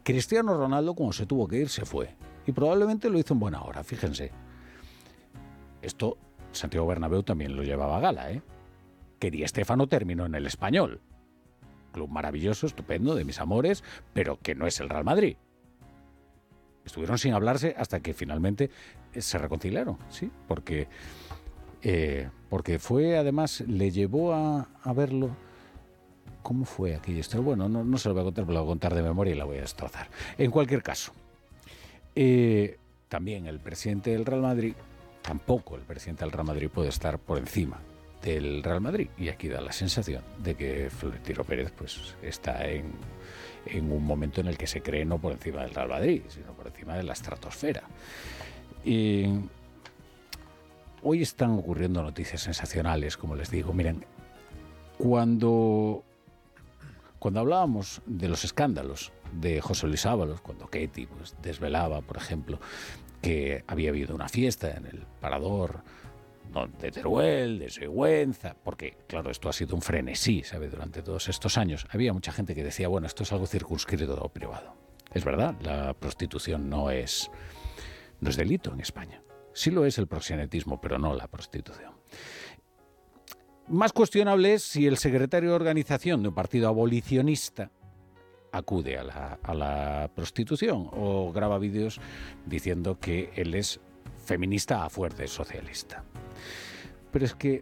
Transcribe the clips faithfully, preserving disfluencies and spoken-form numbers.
Cristiano Ronaldo, cuando se tuvo que ir, se fue. Y probablemente lo hizo en buena hora, fíjense. Esto Santiago Bernabéu también lo llevaba a gala, ¿eh? Que Di Stéfano terminó en el Español. Club maravilloso, estupendo, de mis amores, pero que no es el Real Madrid. Estuvieron sin hablarse hasta que finalmente se reconciliaron, ¿sí? Porque, eh, porque fue, además, le llevó a, a verlo. ¿Cómo fue aquello? Bueno, no, no se lo voy a contar, pero lo voy a contar de memoria y la voy a destrozar. En cualquier caso, eh, también el presidente del Real Madrid, tampoco el presidente del Real Madrid puede estar por encima del Real Madrid, y aquí da la sensación de que Florentino Pérez pues está en, en un momento en el que se cree no por encima del Real Madrid, sino por encima de la estratosfera. Y hoy están ocurriendo noticias sensacionales, como les digo. Miren, cuando, cuando hablábamos de los escándalos de José Luis Ábalos, cuando Ketty pues, desvelaba, por ejemplo, que había habido una fiesta en el Parador de Teruel, de Sigüenza, porque, claro, esto ha sido un frenesí, ¿sabe? Durante todos estos años había mucha gente que decía, bueno, esto es algo circunscrito o privado. Es verdad, la prostitución no es, no es delito en España. Sí lo es el proxenetismo, pero no la prostitución. Más cuestionable es si el secretario de organización de un partido abolicionista acude a la, a la prostitución o graba vídeos diciendo que él es feminista a fuerte socialista. Pero es que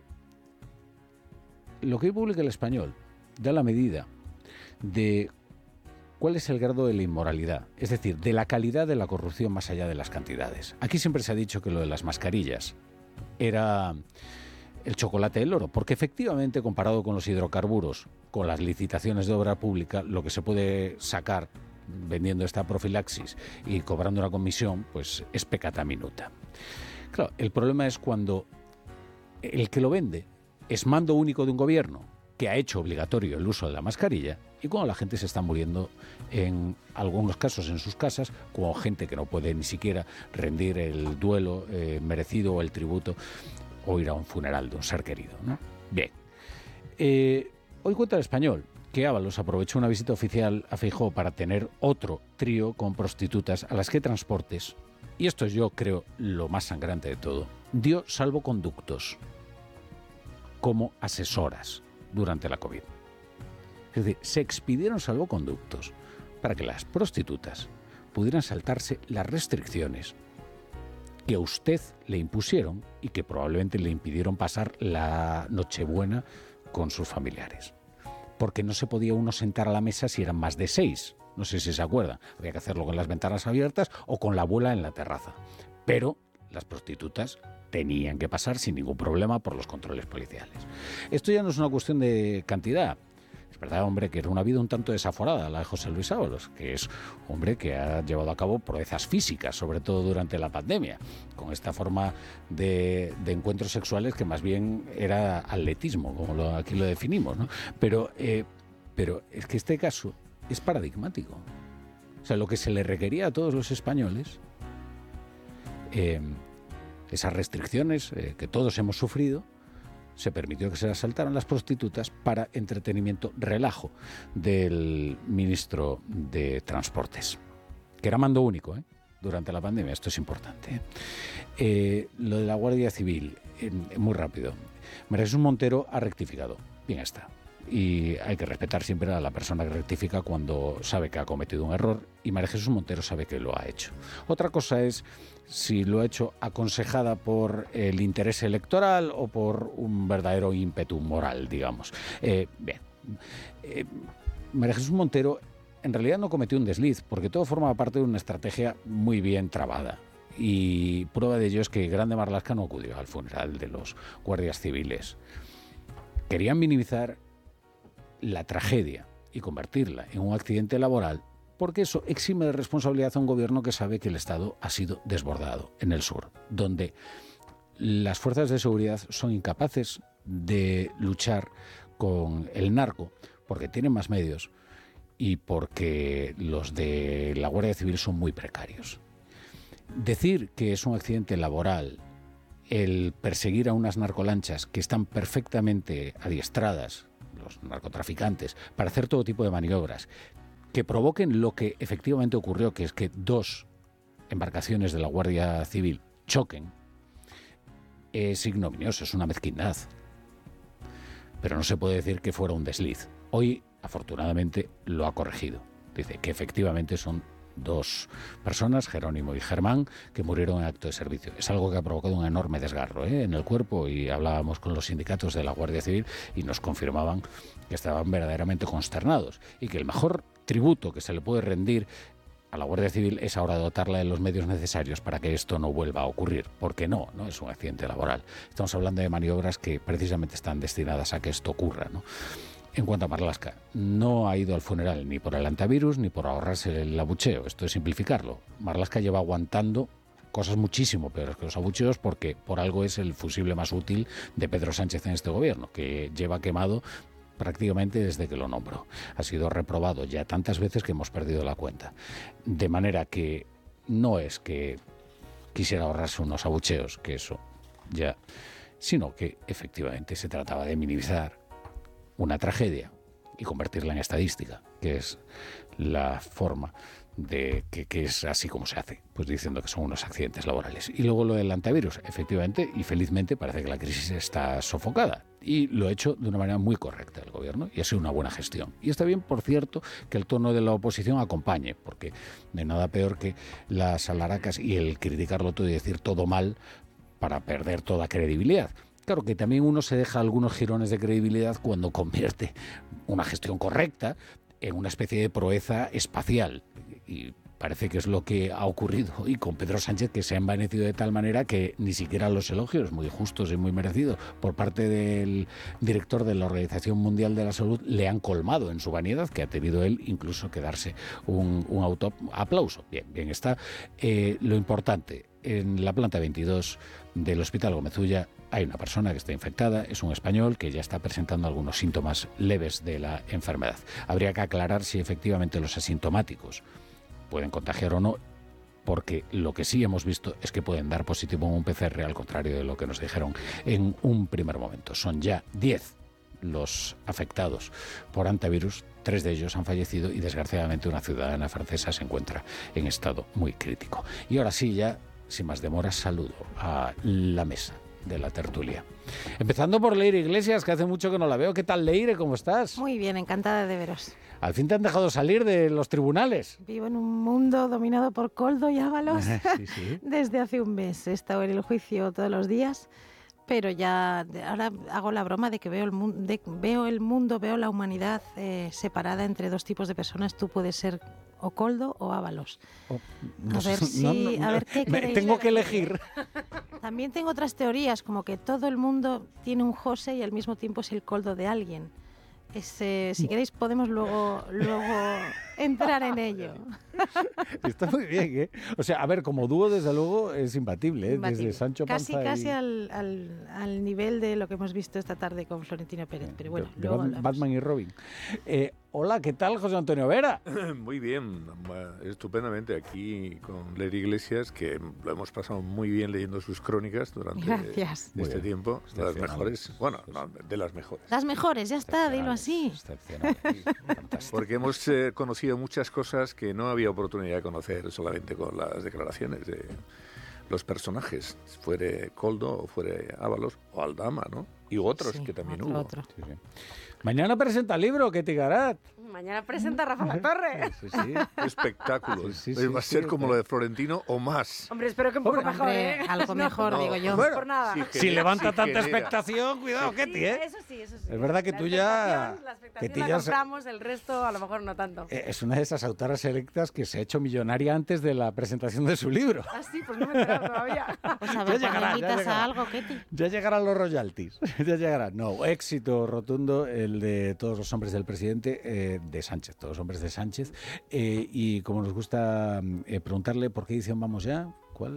lo que hoy publica El Español da la medida de cuál es el grado de la inmoralidad, es decir, de la calidad de la corrupción más allá de las cantidades. Aquí siempre se ha dicho que lo de las mascarillas era el chocolate del oro, porque efectivamente, comparado con los hidrocarburos, con las licitaciones de obra pública, lo que se puede sacar vendiendo esta profilaxis y cobrando una comisión, pues es peccata minuta. Claro, el problema es cuando el que lo vende es mando único de un gobierno que ha hecho obligatorio el uso de la mascarilla, y cuando la gente se está muriendo, en algunos casos en sus casas, como gente que no puede ni siquiera rendir el duelo eh, merecido o el tributo o ir a un funeral de un ser querido, ¿no? Bien. Eh, hoy cuenta El Español que Ábalos aprovechó una visita oficial a Feijóo para tener otro trío con prostitutas a las que Transportes, y esto es, yo creo, lo más sangrante de todo, dio salvoconductos como asesoras durante la COVID. Es decir, se expidieron salvoconductos para que las prostitutas pudieran saltarse las restricciones que a usted le impusieron y que probablemente le impidieron pasar la Nochebuena con sus familiares. Porque no se podía uno sentar a la mesa si eran más de seis. No sé si se acuerdan. Había que hacerlo con las ventanas abiertas o con la abuela en la terraza. Pero las prostitutas tenían que pasar sin ningún problema por los controles policiales. Esto ya no es una cuestión de cantidad. Es verdad, hombre, que era una vida un tanto desaforada la de José Luis Ábalos, que es un hombre que ha llevado a cabo proezas físicas, sobre todo durante la pandemia, con esta forma de, de encuentros sexuales que más bien era atletismo, como lo, aquí lo definimos, ¿no? Pero, eh, pero es que este caso es paradigmático. O sea, lo que se le requería a todos los españoles, eh, esas restricciones eh, que todos hemos sufrido, se permitió que se las saltaran las prostitutas para entretenimiento, relajo del ministro de Transportes, que era mando único, ¿eh? Durante la pandemia. Esto es importante, ¿eh? Eh, lo de la Guardia Civil, eh, muy rápido. María Jesús Montero ha rectificado. Bien está. Y hay que respetar siempre a la persona que rectifica cuando sabe que ha cometido un error, y María Jesús Montero sabe que lo ha hecho. Otra cosa es si lo ha hecho aconsejada por el interés electoral o por un verdadero ímpetu moral, digamos. Eh, bien, eh, María Jesús Montero en realidad no cometió un desliz, porque todo forma parte de una estrategia muy bien trabada. Y prueba de ello es que Grande Marlaska no acudió al funeral de los guardias civiles. Querían minimizar la tragedia y convertirla en un accidente laboral, porque eso exime de responsabilidad a un gobierno que sabe que el Estado ha sido desbordado en el sur, donde las fuerzas de seguridad son incapaces de luchar con el narco porque tienen más medios y porque los de la Guardia Civil son muy precarios. Decir que es un accidente laboral el perseguir a unas narcolanchas que están perfectamente adiestradas, los narcotraficantes, para hacer todo tipo de maniobras, que provoquen lo que efectivamente ocurrió, que es que dos embarcaciones de la Guardia Civil choquen, es ignominioso, es una mezquindad. Pero no se puede decir que fuera un desliz. Hoy, afortunadamente, lo ha corregido. Dice que efectivamente son dos personas, Jerónimo y Germán, que murieron en acto de servicio. Es algo que ha provocado un enorme desgarro, ¿eh?, en el cuerpo, y hablábamos con los sindicatos de la Guardia Civil y nos confirmaban que estaban verdaderamente consternados y que el mejor tributo que se le puede rendir a la Guardia Civil es ahora dotarla de los medios necesarios para que esto no vuelva a ocurrir, porque no, no es un accidente laboral. Estamos hablando de maniobras que precisamente están destinadas a que esto ocurra, ¿no? En cuanto a Marlaska, no ha ido al funeral ni por el antivirus ni por ahorrarse el abucheo. Esto es simplificarlo. Marlaska lleva aguantando cosas muchísimo peores que los abucheos, porque por algo es el fusible más útil de Pedro Sánchez en este gobierno, que lleva quemado prácticamente desde que lo nombró. Ha sido reprobado ya tantas veces que hemos perdido la cuenta. De manera que no es que quisiera ahorrarse unos abucheos, que eso ya, sino que efectivamente se trataba de minimizar una tragedia y convertirla en estadística, que es la forma de que, que es así como se hace, pues diciendo que son unos accidentes laborales. Y luego lo del antivirus, efectivamente y felizmente parece que la crisis está sofocada, y lo ha hecho de una manera muy correcta el gobierno y ha sido una buena gestión. Y está bien, por cierto, que el tono de la oposición acompañe, porque no hay nada peor que las alaracas y el criticarlo todo y decir todo mal para perder toda credibilidad. Claro que también uno se deja algunos jirones de credibilidad cuando convierte una gestión correcta en una especie de proeza espacial. Y parece que es lo que ha ocurrido hoy con Pedro Sánchez, que se ha envanecido de tal manera que ni siquiera los elogios muy justos y muy merecidos por parte del director de la Organización Mundial de la Salud le han colmado en su vanidad, que ha tenido él incluso que darse un, un auto aplauso. Bien, bien está. Eh, lo importante, en la planta veintidós del Hospital Gómez Ulla hay una persona que está infectada, es un español que ya está presentando algunos síntomas leves de la enfermedad. Habría que aclarar si efectivamente los asintomáticos pueden contagiar o no, porque lo que sí hemos visto es que pueden dar positivo en un P C R, al contrario de lo que nos dijeron en un primer momento. Son ya diez los afectados por antivirus, tres de ellos han fallecido y desgraciadamente una ciudadana francesa se encuentra en estado muy crítico. Y ahora sí, ya sin más demora, saludo a la mesa de la tertulia. Empezando por Leire Iglesias, que hace mucho que no la veo. ¿Qué tal, Leire? ¿Cómo estás? Muy bien, encantada de veros. Al fin te han dejado salir de los tribunales. Vivo en un mundo dominado por Koldo y Ábalos sí, sí. desde hace un mes. He estado en el juicio todos los días, pero ya ahora hago la broma de que veo el, mu- de, veo, el mundo, veo la humanidad eh, separada entre dos tipos de personas. Tú puedes ser o Koldo o Ábalos. Oh, no a ver sé, si, no, no, a ver qué me, queréis tengo que elegir. También tengo otras teorías, como que todo el mundo tiene un José y al mismo tiempo es el Koldo de alguien. Es, eh, si queréis podemos luego, luego entrar en ello. Está muy bien, ¿eh? O sea, a ver, como dúo desde luego es imbatible, ¿eh? Imbatible. Desde Sancho Casi, Panza casi y... al, al, al nivel de lo que hemos visto esta tarde con Florentino Pérez. Pero bueno, de, de luego Batman, Batman y Robin. Eh, hola, ¿qué tal, José Antonio Vera? Muy bien, estupendamente aquí con Leire Iglesias, que lo hemos pasado muy bien leyendo sus crónicas durante Gracias. este tiempo. De las mejores, bueno, no, de las mejores. Las mejores, ya está, dilo así. Porque hemos eh, conocido muchas cosas que no había oportunidad de conocer solamente con las declaraciones de los personajes, fuere Koldo o fuere Ábalos o Aldama, ¿no? Y otros sí, que también otro, hubo. Otro. Sí, sí. Mañana presenta el libro, Ketty Garat. Mañana presenta Rafa La Torre. Sí, sí. Espectáculos. Sí, sí, sí, Va a ser sí, como sí. lo de Florentino o más. Hombre, espero que un poco Hombre, mejor, ¿eh? algo mejor, no, digo yo. Bueno, por nada. Si, Si genera, levanta si tanta genera. expectación, cuidado, Ketty, Sí, ¿eh? eso sí, eso sí. Es verdad que la tú ya... expectación- La expectación Ketty la ya se- compramos, el resto a lo mejor no tanto. Eh, Es una de esas autoras selectas que se ha hecho millonaria antes de la presentación de su libro. Ah, sí, pues no me he enterado todavía. Pues a Ya ver, llegará, ¿me ya invitas llegará. a algo, Ketty? Ya llegarán los royalties, ya llegarán. No, éxito rotundo el de Todos los hombres del presidente, eh, de Sánchez, Todos los hombres de Sánchez. Eh, y como nos gusta eh, preguntarle, ¿por qué edición vamos ya? ¿Cuál?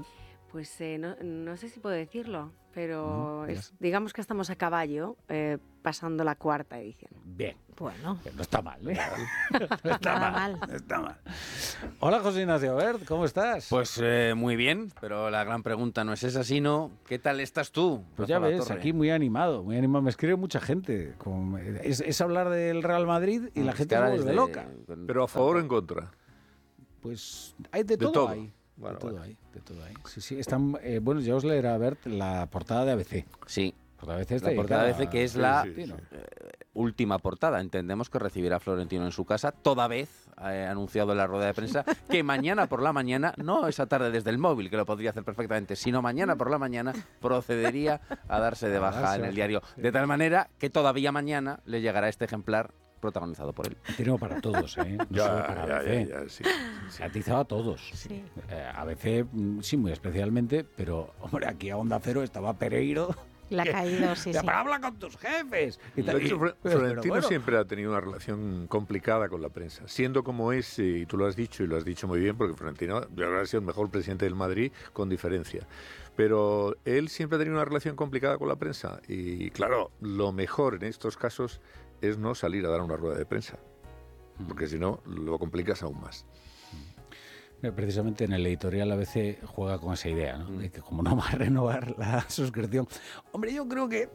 Pues eh, no, no sé si puedo decirlo, pero No, es, digamos que estamos a caballo eh, pasando la cuarta edición. Bien. Bueno. No está mal, ¿eh? No está Nada mal, mal. no está mal. Hola, José Ignacio Bert, ¿cómo estás? Pues eh, muy bien, pero la gran pregunta no es esa, sino ¿qué tal estás tú? Pues Rafa ya La ves, Torre? aquí muy animado, muy animado. Me escribe mucha gente. Con- Es, es hablar del Real Madrid y la Es gente que se ahora vuelve desde- loca. con- Pero a favor o en contra. Pues hay de De todo, todo. ahí. Bueno, de todo bueno. ahí, de todo ahí. Sí, sí, están, eh, bueno, ya os leerá a Bert la portada de A B C. Sí, Porque A B C está la portada de A B C, dedicada que es a la Florentino. eh, última portada. Entendemos que recibirá a Florentino en su casa. Toda vez ha eh, anunciado en la rueda de prensa que mañana por la mañana, no esa tarde desde el móvil, que lo podría hacer perfectamente, sino mañana por la mañana procedería a darse de A baja darse en de el baja, diario. sí. De tal manera que todavía mañana le llegará este ejemplar protagonizado por él. Tenemos para todos, ¿eh? No Ya, solo para ya, A B C. ya, ya, sí. Se ha atizado a todos. Sí. Eh, A B C, mm, sí, muy especialmente, pero, hombre, aquí a Onda Cero estaba Pereiro. Le ha caído, sí, Ya, sí. pero habla con tus jefes. Y De tal, hecho, y- Fre- pero Florentino bueno, siempre ha tenido una relación complicada con la prensa. Siendo como es, eh, y tú lo has dicho, y lo has dicho muy bien, porque Florentino yo creo que ha sido el mejor presidente del Madrid, con diferencia. Pero él siempre ha tenido una relación complicada con la prensa. Y claro, lo mejor en estos casos es no salir a dar una rueda de prensa. Porque si no, lo complicas aún más. Eh, Precisamente en el editorial A B C juega con esa idea, ¿no? De que como no va a renovar la suscripción. Hombre, yo creo que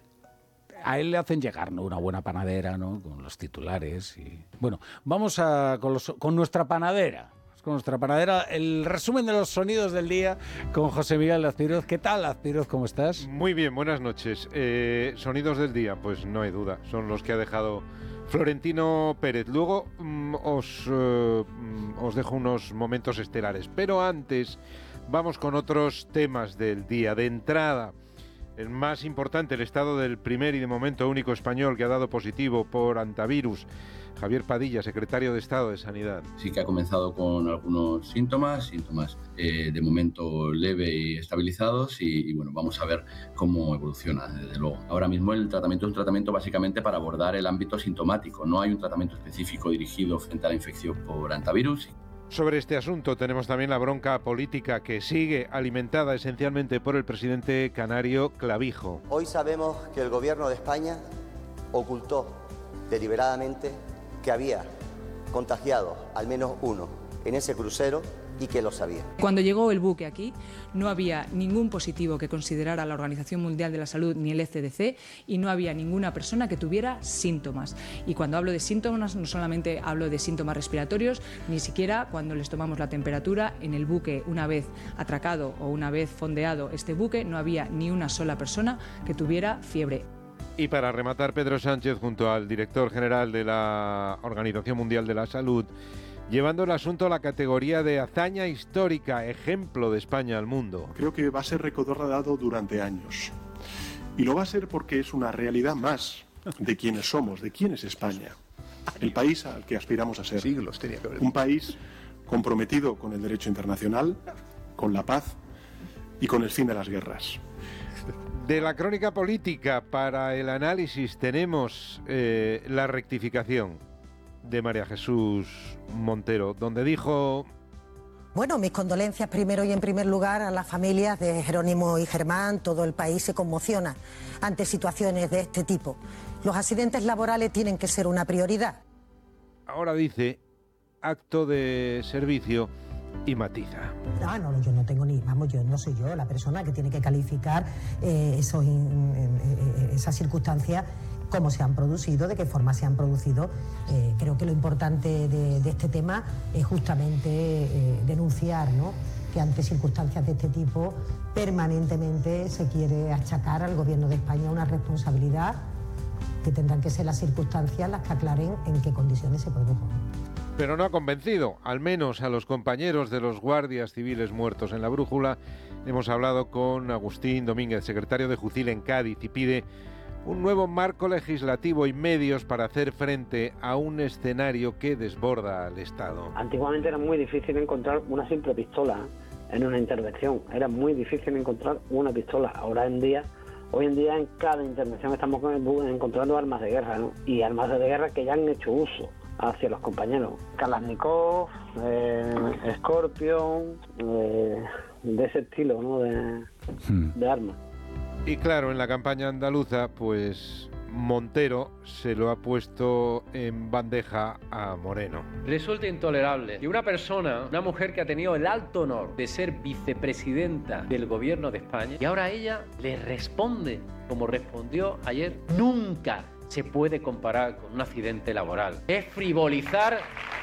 a él le hacen llegar, ¿no?, una buena panadera, ¿no?, con los titulares. Y bueno, vamos a con, los- con nuestra panadera. Con nuestra panadera, el resumen de los sonidos del día con José Miguel Azpiroz. ¿Qué tal, Azpiroz? ¿Cómo estás? Muy bien, buenas noches. Eh, sonidos del día, pues no hay duda, son los que ha dejado Florentino Pérez. Luego mm, os, eh, mm, os dejo unos momentos estelares, pero antes vamos con otros temas del día. De entrada, el más importante, el estado del primer y de momento único español que ha dado positivo por antivirus, Javier Padilla, secretario de Estado de Sanidad. Sí que ha comenzado con algunos síntomas, síntomas eh, de momento leve y estabilizados y, y bueno, vamos a ver cómo evoluciona, desde luego. Ahora mismo el tratamiento es un tratamiento básicamente para abordar el ámbito sintomático, no hay un tratamiento específico dirigido frente a la infección por antivirus. Sobre este asunto tenemos también la bronca política que sigue alimentada esencialmente por el presidente canario Clavijo. Hoy sabemos que el gobierno de España ocultó deliberadamente que había contagiado al menos uno en ese crucero y que lo sabía. Cuando llegó el buque aquí, no había ningún positivo que considerara la Organización Mundial de la Salud ni el C D C y no había ninguna persona que tuviera síntomas. Y cuando hablo de síntomas, no solamente hablo de síntomas respiratorios, ni siquiera cuando les tomamos la temperatura en el buque, una vez atracado o una vez fondeado este buque, no había ni una sola persona que tuviera fiebre. Y para rematar, Pedro Sánchez, junto al director general de la Organización Mundial de la Salud, llevando el asunto a la categoría de hazaña histórica, ejemplo de España al mundo. Creo que va a ser recordado durante años. Y lo va a ser porque es una realidad más de quiénes somos, de quién es España. El país al que aspiramos a ser. Siglos tenía que haber. Un país comprometido con el derecho internacional, con la paz y con el fin de las guerras. De la crónica política para el análisis tenemos eh, la rectificación de María Jesús Montero, donde dijo... Bueno, mis condolencias primero y en primer lugar a las familias de Jerónimo y Germán. Todo el país se conmociona ante situaciones de este tipo. Los accidentes laborales tienen que ser una prioridad. Ahora dice acto de servicio y matiza. Ah, no, yo no tengo ni, vamos, yo no soy yo la persona que tiene que calificar eh, esos, in, eh, esas circunstancias, cómo se han producido, de qué forma se han producido. Eh, creo que lo importante de, de este tema es justamente eh, denunciar, ¿no?, que ante circunstancias de este tipo permanentemente se quiere achacar al Gobierno de España una responsabilidad que tendrán que ser las circunstancias las que aclaren en qué condiciones se produjo. Pero no ha convencido, al menos a los compañeros de los guardias civiles muertos en la Brújula. Hemos hablado con Agustín Domínguez, secretario de Jucil en Cádiz, y pide un nuevo marco legislativo y medios para hacer frente a un escenario que desborda al Estado. Antiguamente era muy difícil encontrar una simple pistola en una intervención, era muy difícil encontrar una pistola. Ahora en día, hoy en día en cada intervención estamos encontrando armas de guerra, ¿no? Y armas de guerra que ya han hecho uso hacia los compañeros. Kalashnikov, eh, Scorpion, eh, de ese estilo, ¿no? de, Hmm. de armas. Y claro, en la campaña andaluza, pues Montero se lo ha puesto en bandeja a Moreno. Resulta intolerable que una persona, una mujer que ha tenido el alto honor de ser vicepresidenta del gobierno de España, y ahora ella le responde como respondió ayer. Nunca se puede comparar con un accidente laboral. Es frivolizar